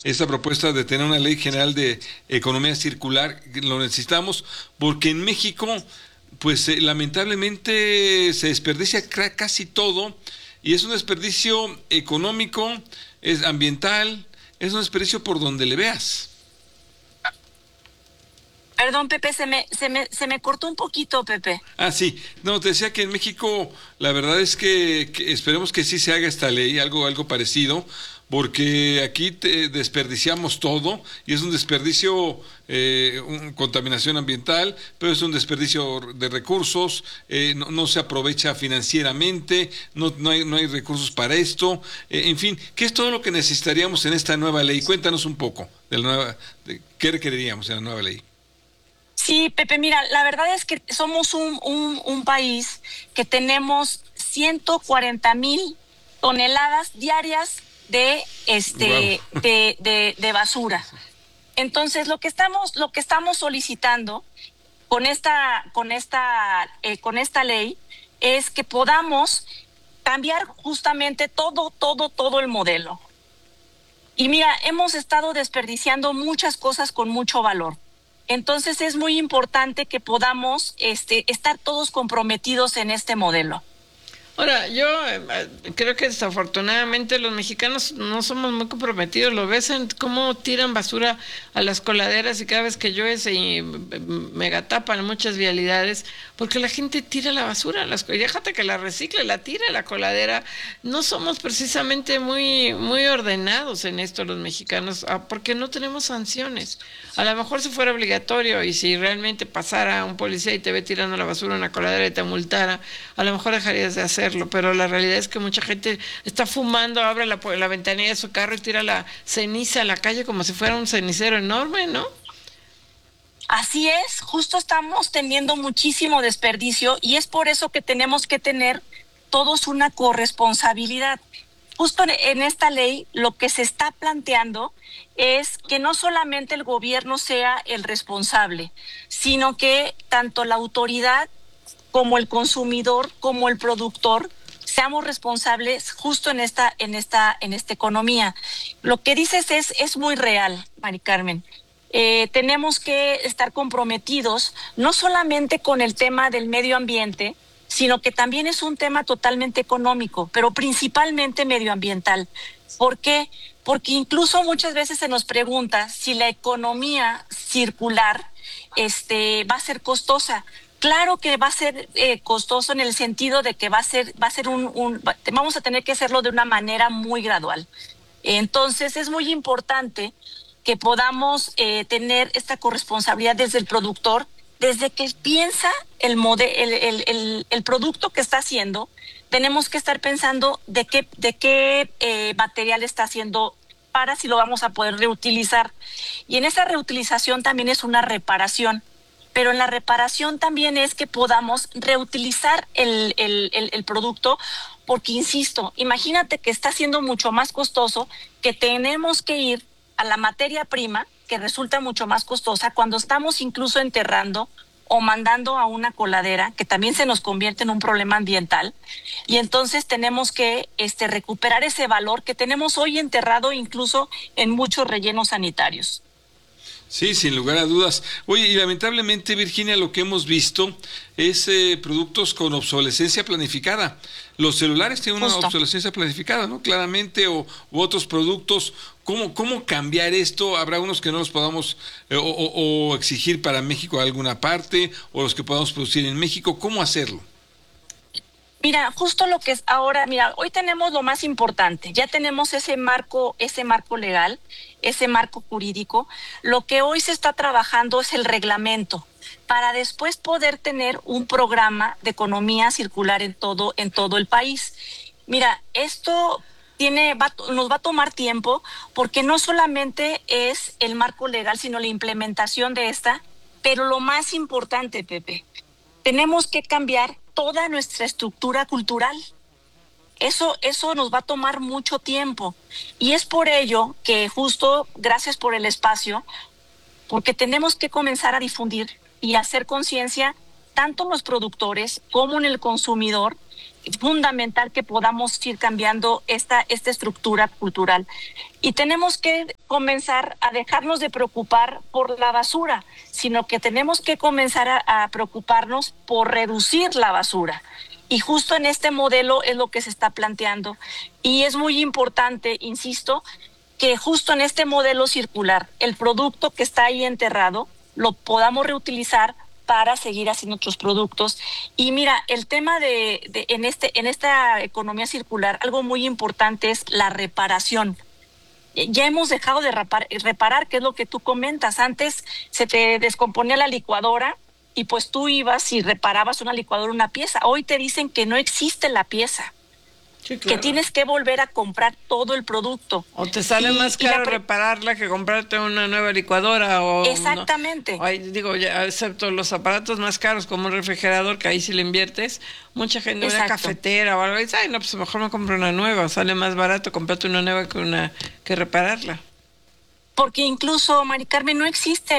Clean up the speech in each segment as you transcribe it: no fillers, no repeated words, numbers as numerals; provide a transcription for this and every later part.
esta propuesta de tener una ley general de economía circular. Lo necesitamos porque en México, pues lamentablemente se desperdicia casi todo, y es un desperdicio económico, es ambiental, es un desperdicio por donde le veas. Perdón, Pepe, se me cortó un poquito, Pepe. Ah, sí. No, te decía que en México la verdad es que esperemos que sí se haga esta ley, algo parecido, porque aquí desperdiciamos todo y es un desperdicio, contaminación ambiental, pero es un desperdicio de recursos, no se aprovecha financieramente, no hay recursos para esto, en fin, ¿qué es todo lo que necesitaríamos en esta nueva ley? Cuéntanos un poco de qué requeriríamos en la nueva ley. Sí, Pepe, mira, la verdad es que somos un país que tenemos 140,000 toneladas diarias de Wow. de basura. Entonces, lo que estamos solicitando con esta ley es que podamos cambiar justamente todo el modelo. Y mira, hemos estado desperdiciando muchas cosas con mucho valor. Entonces es muy importante que podamos estar todos comprometidos en este modelo. Ahora, yo creo que desafortunadamente los mexicanos no somos muy comprometidos. Lo ves en cómo tiran basura a las coladeras, y cada vez que llueve se megatapan muchas vialidades porque la gente tira la basura. Déjate que la recicle, la tira a la coladera. No somos precisamente muy ordenados en esto los mexicanos, porque no tenemos sanciones. A lo mejor si fuera obligatorio y si realmente pasara un policía y te ve tirando la basura en una coladera y te multara, a lo mejor dejarías de hacerlo, pero la realidad es que mucha gente está fumando, abre la ventanilla de su carro y tira la ceniza a la calle como si fuera un cenicero enorme, ¿no? Así es, justo estamos teniendo muchísimo desperdicio y es por eso que tenemos que tener todos una corresponsabilidad. Justo en esta ley lo que se está planteando es que no solamente el gobierno sea el responsable, sino que tanto la autoridad como el consumidor, como el productor, seamos responsables justo en esta economía. Lo que dices es muy real, Mari Carmen. Tenemos que estar comprometidos no solamente con el tema del medio ambiente, sino que también es un tema totalmente económico, pero principalmente medioambiental. ¿Por qué? Porque incluso muchas veces se nos pregunta si la economía circular va a ser costosa. Claro que va a ser costoso en el sentido de que vamos a tener que hacerlo de una manera muy gradual. Entonces es muy importante que podamos tener esta corresponsabilidad desde el productor, desde que piensa el producto que está haciendo. Tenemos que estar pensando de qué material está haciendo para si lo vamos a poder reutilizar. Y en esa reutilización también es una reparación. Pero en la reparación también es que podamos reutilizar el producto, porque insisto, imagínate que está siendo mucho más costoso, que tenemos que ir a la materia prima, que resulta mucho más costosa, cuando estamos incluso enterrando o mandando a una coladera, que también se nos convierte en un problema ambiental, y entonces tenemos que recuperar ese valor que tenemos hoy enterrado incluso en muchos rellenos sanitarios. Sí, sin lugar a dudas. Oye, y lamentablemente, Virginia, lo que hemos visto es productos con obsolescencia planificada. Los celulares tienen una Justo. obsolescencia planificada, ¿no? Claramente, u otros productos. ¿Cómo cambiar esto? ¿Habrá unos que no los podamos o exigir para México a alguna parte, o los que podamos producir en México? ¿Cómo hacerlo? Mira, justo lo que es ahora, mira, hoy tenemos lo más importante, ya tenemos ese marco legal, ese marco jurídico. Lo que hoy se está trabajando es el reglamento para después poder tener un programa de economía circular en todo el país. Mira, esto nos va a tomar tiempo, porque no solamente es el marco legal, sino la implementación de esta, pero lo más importante, Pepe, tenemos que cambiar toda nuestra estructura cultural. Eso nos va a tomar mucho tiempo. Y es por ello que justo, gracias por el espacio, porque tenemos que comenzar a difundir y hacer conciencia tanto en los productores como en el consumidor, fundamental que podamos ir cambiando esta estructura cultural. Y tenemos que comenzar a dejarnos de preocupar por la basura, sino que tenemos que comenzar a preocuparnos por reducir la basura. Y justo en este modelo es lo que se está planteando. Y es muy importante, insisto, que justo en este modelo circular, el producto que está ahí enterrado, lo podamos reutilizar para seguir haciendo otros productos. Y mira, el tema en esta economía circular, algo muy importante es la reparación. Ya hemos dejado de reparar, que es lo que tú comentas. Antes se te descomponía la licuadora y pues tú ibas y reparabas una licuadora, una pieza. Hoy te dicen que no existe la pieza. Sí, claro. Que tienes que volver a comprar todo el producto. O te sale más caro repararla que comprarte una nueva licuadora. Exactamente. Excepto los aparatos más caros como un refrigerador, que ahí sí le inviertes. Mucha gente, una cafetera o algo, dice, ay, no, pues mejor me compro una nueva. Sale más barato comprarte una nueva que repararla. Porque incluso, Mari Carmen, no existen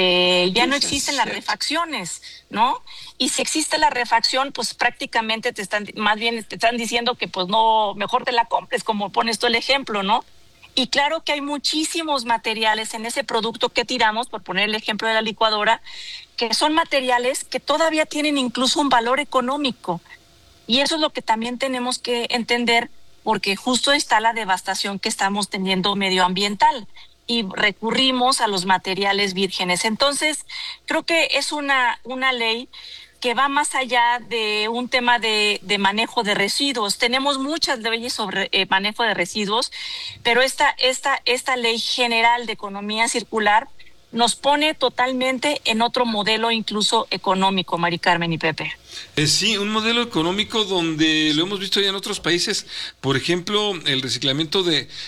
ya no existen las refacciones, ¿no? Y si existe la refacción, pues prácticamente te están diciendo que pues no, mejor te la compres, como pones tú el ejemplo, ¿no? Y claro que hay muchísimos materiales en ese producto que tiramos, por poner el ejemplo de la licuadora, que son materiales que todavía tienen incluso un valor económico. Y eso es lo que también tenemos que entender, porque justo está la devastación que estamos teniendo medioambiental y recurrimos a los materiales vírgenes. Entonces, creo que es una ley que va más allá de un tema de manejo de residuos. Tenemos muchas leyes sobre manejo de residuos, pero esta ley general de economía circular nos pone totalmente en otro modelo, incluso económico, Mari Carmen y Pepe. Sí, un modelo económico donde lo hemos visto ya en otros países, por ejemplo, el reciclamiento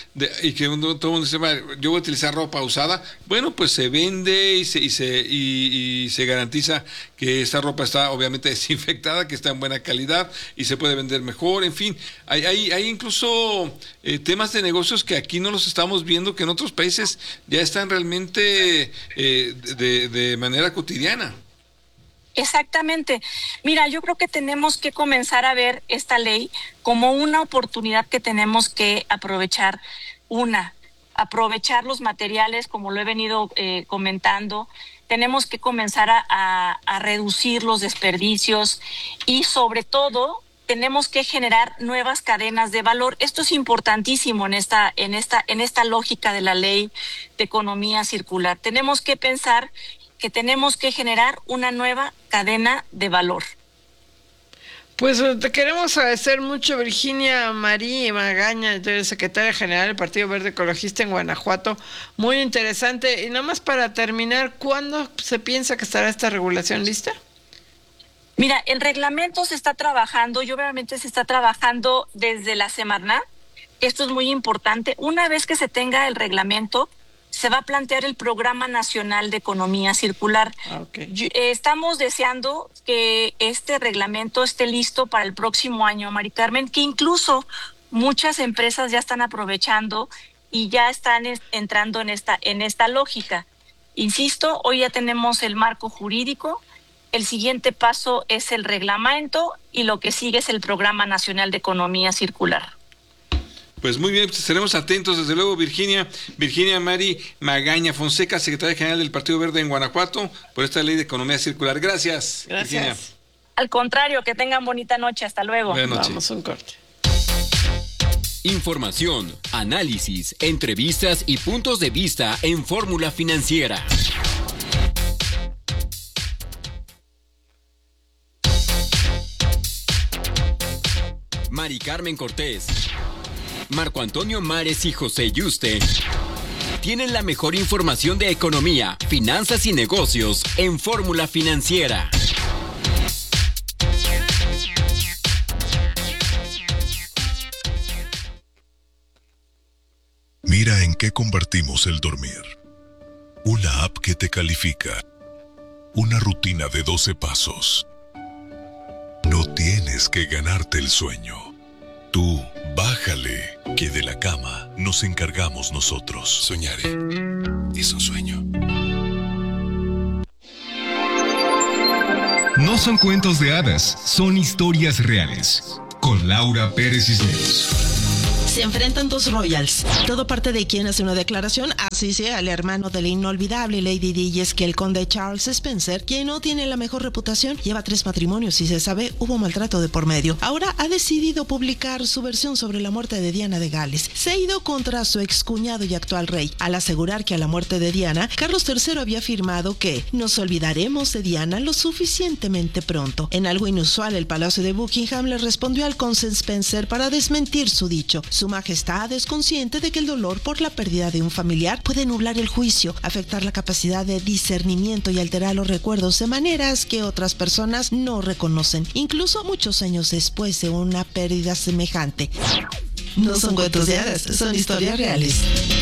y que todo el mundo dice, yo voy a utilizar ropa usada, bueno, pues se vende y se garantiza que esta ropa está obviamente desinfectada, que está en buena calidad y se puede vender mejor, en fin, hay incluso temas de negocios que aquí no los estamos viendo, que en otros países ya están realmente de manera cotidiana. Exactamente. Mira, yo creo que tenemos que comenzar a ver esta ley como una oportunidad que tenemos que aprovechar. Aprovechar los materiales, como lo he venido comentando. Tenemos que comenzar a reducir los desperdicios y sobre todo tenemos que generar nuevas cadenas de valor. Esto es importantísimo en esta lógica de la ley de economía circular. Tenemos que pensar que tenemos que generar una nueva cadena de valor. Pues te queremos agradecer mucho, Virginia Marí Magaña, secretaria general del Partido Verde Ecologista en Guanajuato. Muy interesante. Y nada más para terminar, ¿cuándo se piensa que estará esta regulación lista? Mira, el reglamento se está trabajando y obviamente se está trabajando desde la Semarnat. Esto es muy importante. Una vez que se tenga el reglamento, se va a plantear el Programa Nacional de Economía Circular. Okay. Estamos deseando que este reglamento esté listo para el próximo año, Mari Carmen, que incluso muchas empresas ya están aprovechando y ya están entrando en esta lógica. Insisto, hoy ya tenemos el marco jurídico, el siguiente paso es el reglamento y lo que sigue es el Programa Nacional de Economía Circular. Pues muy bien, pues estaremos atentos, desde luego, Virginia Marí Magaña Fonseca, secretaria general del Partido Verde en Guanajuato, por esta ley de economía circular. Gracias, Virginia. Al contrario, que tengan bonita noche, hasta luego. Buenas noches. Vamos a un corte. Información, análisis, entrevistas y puntos de vista en Fórmula Financiera. Mari Carmen Cortés, Marco Antonio Mares y José Yuste tienen la mejor información de economía, finanzas y negocios en Fórmula Financiera. Mira en qué convertimos el dormir. Una app que te califica. Una rutina de 12 pasos. No tienes que ganarte el sueño. Tú, bájale, que de la cama nos encargamos nosotros. Soñaré. Es un sueño. No son cuentos de hadas, son historias reales. Con Laura Pérez Cisneros. Se enfrentan dos royals. Todo parte de quien hace una declaración, así sea el hermano de la inolvidable Lady Di, y es que el conde Charles Spencer, quien no tiene la mejor reputación, lleva 3 matrimonios y se sabe hubo maltrato de por medio. Ahora ha decidido publicar su versión sobre la muerte de Diana de Gales. Se ha ido contra su excuñado y actual rey, al asegurar que a la muerte de Diana, Carlos III había afirmado que nos olvidaremos de Diana lo suficientemente pronto. En algo inusual, el Palacio de Buckingham le respondió al conde Spencer para desmentir su dicho. Su Majestad es consciente de que el dolor por la pérdida de un familiar puede nublar el juicio, afectar la capacidad de discernimiento y alterar los recuerdos de maneras que otras personas no reconocen, incluso muchos años después de una pérdida semejante. No son cuentos de hadas, son historias reales.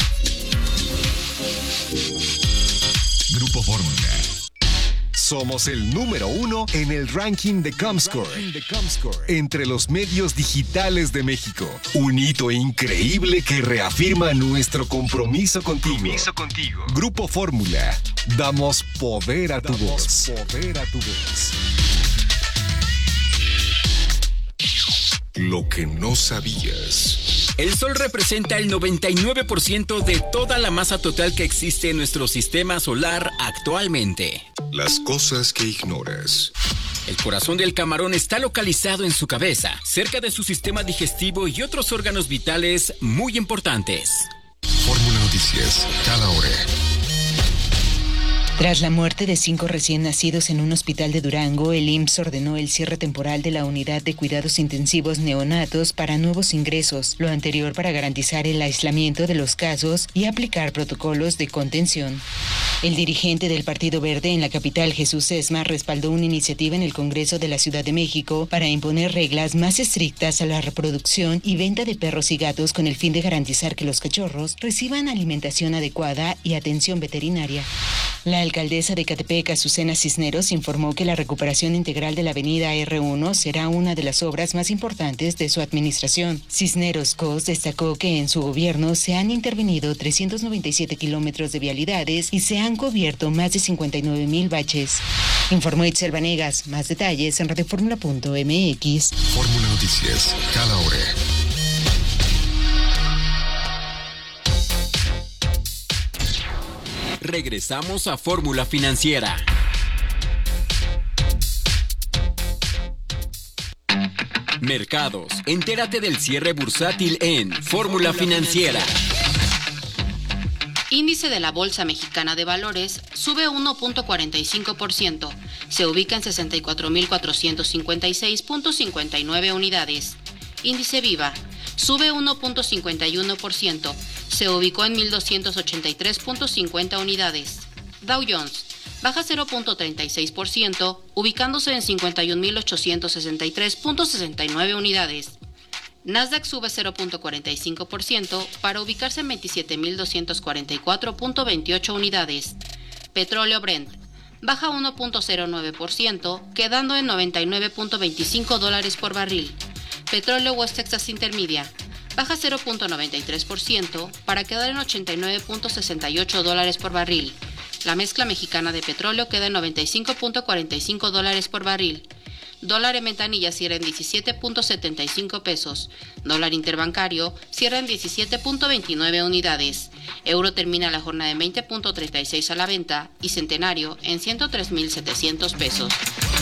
Grupo Fórmula. Somos el número 1 en el ranking de Comscore entre los medios digitales de México. Un hito increíble que reafirma nuestro compromiso contigo. Grupo Fórmula. Damos poder a tu voz. Lo que no sabías. El Sol representa el 99% de toda la masa total que existe en nuestro sistema solar actualmente. Las cosas que ignoras. El corazón del camarón está localizado en su cabeza, cerca de su sistema digestivo y otros órganos vitales muy importantes. Fórmula Noticias, cada hora. Tras la muerte de 5 recién nacidos en un hospital de Durango, el IMSS ordenó el cierre temporal de la unidad de cuidados intensivos neonatos para nuevos ingresos, lo anterior para garantizar el aislamiento de los casos y aplicar protocolos de contención. El dirigente del Partido Verde en la capital, Jesús Sesma, respaldó una iniciativa en el Congreso de la Ciudad de México para imponer reglas más estrictas a la reproducción y venta de perros y gatos con el fin de garantizar que los cachorros reciban alimentación adecuada y atención veterinaria. La alcaldesa de Ecatepec, Azucena Cisneros, informó que la recuperación integral de la avenida R1 será una de las obras más importantes de su administración. Cisneros Cos destacó que en su gobierno se han intervenido 397 kilómetros de vialidades y se han cubierto más de 59,000 baches. Informó Itzel Vanegas. Más detalles en radioformula.mx. Fórmula Noticias, cada hora. Regresamos a Fórmula Financiera. Mercados. Entérate del cierre bursátil en Fórmula Financiera. Índice de la Bolsa Mexicana de Valores sube 1.45%. Se ubica en 64.456.59 unidades. Índice Viva sube 1.51%. Se ubicó en 1.283.50 unidades. Dow Jones baja 0.36%, ubicándose en 51.863.69 unidades. Nasdaq sube 0.45% para ubicarse en 27.244.28 unidades. Petróleo Brent baja 1.09%, quedando en $99.25 por barril. Petróleo West Texas Intermedia baja 0.93% para quedar en $89.68 por barril. La mezcla mexicana de petróleo queda en $95.45 por barril. Dólar en ventanilla cierra en 17.75 pesos. Dólar interbancario cierra en 17.29 unidades. Euro termina la jornada en 20.36 a la venta y centenario en 103.700 pesos.